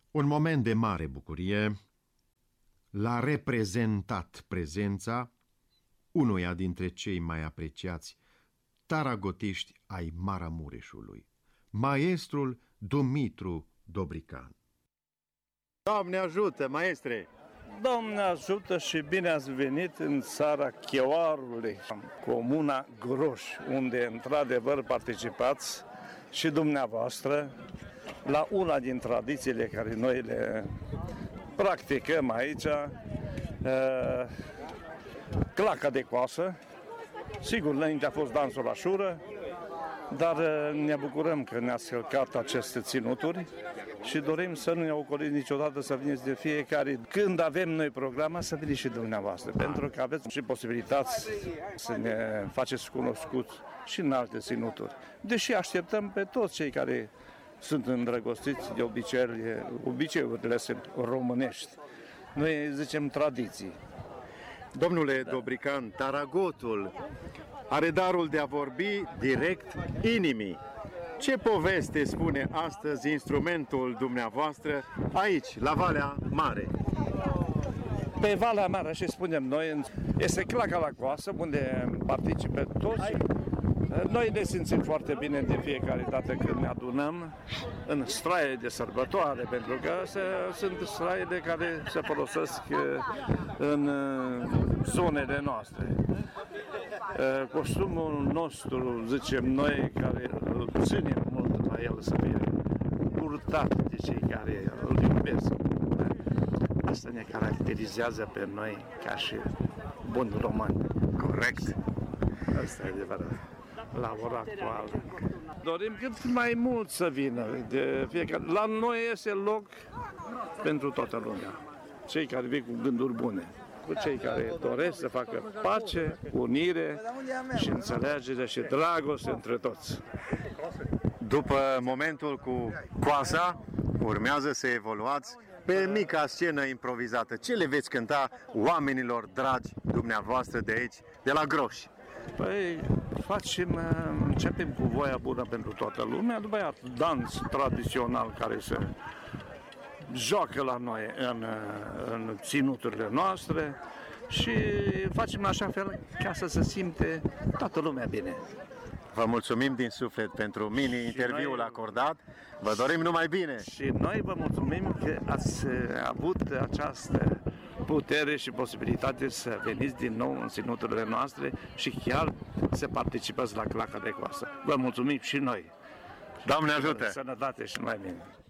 Un moment de mare bucurie l-a reprezentat prezența unuia dintre cei mai apreciați taragotiști ai Maramureșului, maestrul Dumitru Dobrican. Doamne ajută, maestre! Doamne ajută și bine ați venit în țara Chioarului, comuna Groș, unde într-adevăr participați și dumneavoastră la una din tradițiile care noi le practicăm aici, claca de coasă. Sigur, înainte a fost dansul la șură, dar ne bucurăm că ne-ați călcat aceste ținuturi și dorim să nu ne ocoliți niciodată, să veniți de fiecare. Când avem noi programa, să veniți și dumneavoastră, pentru că aveți și posibilități să ne faceți cunoscuți și în alte ținuturi. Deși așteptăm pe toți cei care sunt îndrăgostiți de obiceiurile românești. Noi zicem tradiții. Domnule Dobrican, taragotul are darul de a vorbi direct inimii. Ce poveste spune astăzi instrumentul dumneavoastră aici, la Valea Mare? Pe Valea Mare, și spunem noi, este claca la coasă, unde participă toți. Noi ne simțim foarte bine de fiecare dată când ne adunăm în straie de sărbătoare, pentru că sunt straiele care se folosesc în zonele noastre. Costumul nostru, zicem noi, care îl ținem mult la el să fie purtat de cei care îl iubesc. Asta ne caracterizează pe noi ca și buni români. Corect. Asta e adevărat. La ora actuală. Dorim cât mai mult să vină de fiecare. La noi este loc pentru toată lumea. Cei care vin cu gânduri bune, cu cei care doresc să facă pace, unire și înțelegere și dragoste între toți. După momentul cu coasa, urmează să evoluați pe mica scenă improvizată. Ce le veți cânta oamenilor dragi dumneavoastră de aici, de la Groș? Păi, începem cu voia bună pentru toată lumea, după aia dans tradițional care se joacă la noi în ținuturile noastre și facem în așa fel ca să se simte toată lumea bine. Vă mulțumim din suflet pentru mini-interviul acordat. Vă dorim numai bine! Și noi vă mulțumim că ați avut această putere și posibilitate să veniți din nou în ținuturile noastre și chiar să participați la claca de coasă. Vă mulțumim și noi! Doamne ajută! Sănătate și mai bine!